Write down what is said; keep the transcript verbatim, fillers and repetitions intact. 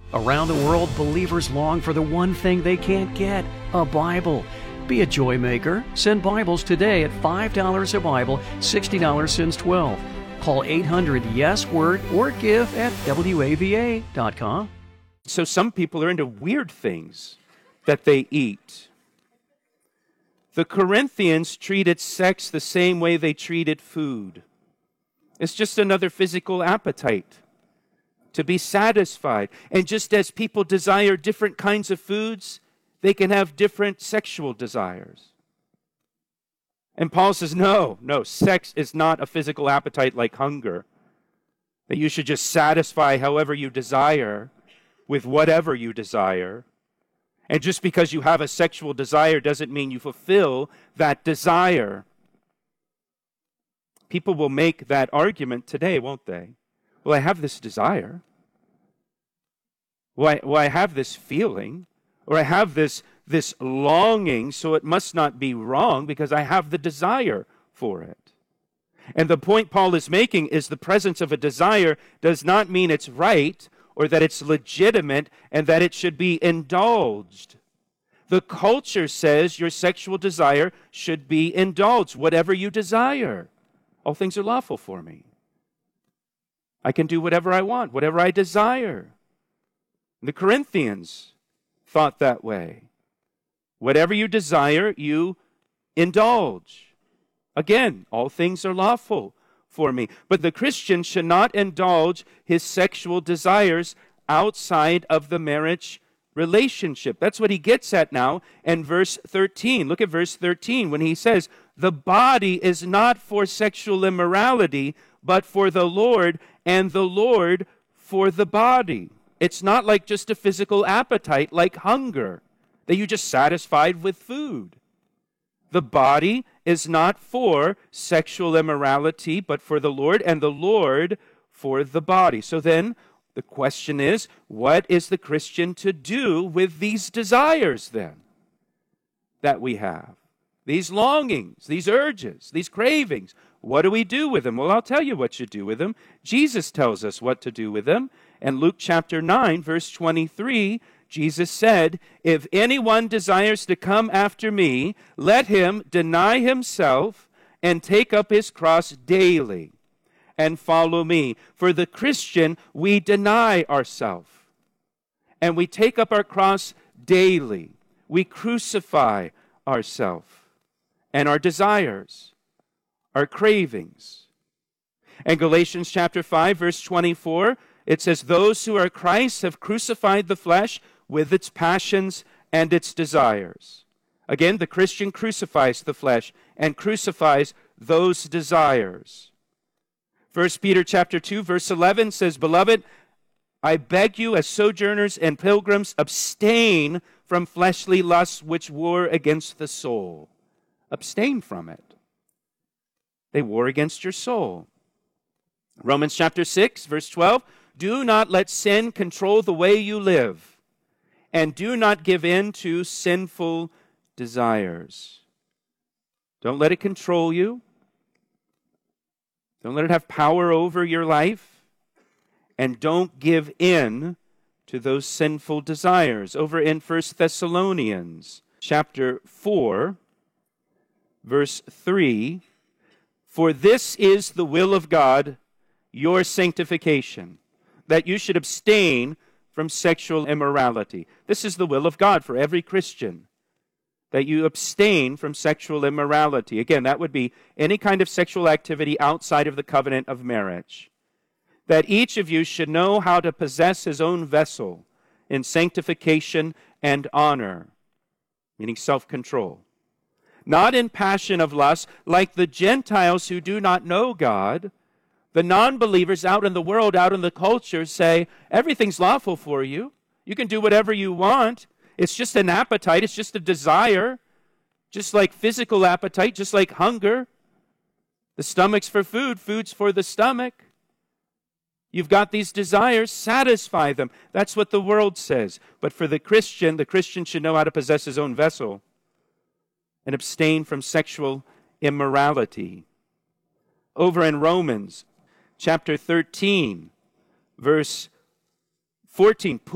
Around the world, believers long for the one thing they can't get, a Bible. Be a joy maker. Send Bibles today at five dollars a Bible, sixty dollars since twelve. Call eight hundred yes word or give at W A V A dot com. So some people are into weird things that they eat. The Corinthians treated sex the same way they treated food. It's just another physical appetite to be satisfied. And just as people desire different kinds of foods, they can have different sexual desires. And Paul says, no, no, sex is not a physical appetite like hunger, that you should just satisfy however you desire with whatever you desire. And just because you have a sexual desire doesn't mean you fulfill that desire. People will make that argument today, won't they? Well, I have this desire. Well, I, well, I have this feeling. Or I have this, this longing, so it must not be wrong because I have the desire for it. And the point Paul is making is the presence of a desire does not mean it's right or that it's legitimate and that it should be indulged. The culture says your sexual desire should be indulged, whatever you desire. All things are lawful for me. I can do whatever I want, whatever I desire. The Corinthians thought that way. Whatever you desire, you indulge. Again, all things are lawful for me. But the Christian should not indulge his sexual desires outside of the marriage relationship. That's what he gets at now in verse thirteen. Look at verse thirteen when he says, the body is not for sexual immorality, but for the Lord, and the Lord for the body. It's not like just a physical appetite like hunger, that you just satisfied with food. The body is not for sexual immorality, but for the Lord, and the Lord for the body. So then, the question is, what is the Christian to do with these desires then that we have? These longings, these urges, these cravings. What do we do with them? Well, I'll tell you what you do with them. Jesus tells us what to do with them. In Luke chapter nine, verse twenty-three, Jesus said, if anyone desires to come after me, let him deny himself and take up his cross daily and follow me. For the Christian, we deny ourselves and we take up our cross daily. We crucify ourselves and our desires, our cravings. In Galatians chapter five, verse twenty-four, it says, those who are Christ have crucified the flesh with its passions and its desires. Again, the Christian crucifies the flesh and crucifies those desires. First Peter chapter two, verse eleven says, beloved, I beg you as sojourners and pilgrims, abstain from fleshly lusts which war against the soul. Abstain from it. They war against your soul. Romans chapter six, verse twelve, do not let sin control the way you live, and do not give in to sinful desires. Don't let it control you. Don't let it have power over your life. And don't give in to those sinful desires. Over in First Thessalonians chapter four, verse three, for this is the will of God, your sanctification, that you should abstain from sexual immorality. This is the will of God for every Christian, that you abstain from sexual immorality. Again, that would be any kind of sexual activity outside of the covenant of marriage. That each of you should know how to possess his own vessel in sanctification and honor, meaning self-control. Not in passion of lust, like the Gentiles who do not know God. The non-believers out in the world, out in the culture say, everything's lawful for you. You can do whatever you want. It's just an appetite. It's just a desire. Just like physical appetite, just like hunger. The stomach's for food. Food's for the stomach. You've got these desires. Satisfy them. That's what the world says. But for the Christian, the Christian should know how to possess his own vessel and abstain from sexual immorality. Over in Romans chapter thirteen, verse fourteen,